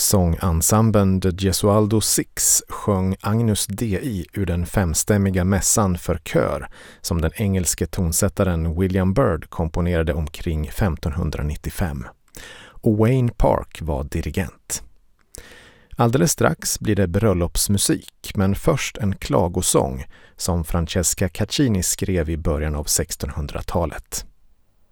Sångensemblen The Gesualdo Six sjöng Agnus Dei ur den femstämmiga mässan för kör som den engelske tonsättaren William Byrd komponerade omkring 1595. Och Wayne Park var dirigent. Alldeles strax blir det bröllopsmusik, men först en klagosång som Francesca Caccini skrev i början av 1600-talet.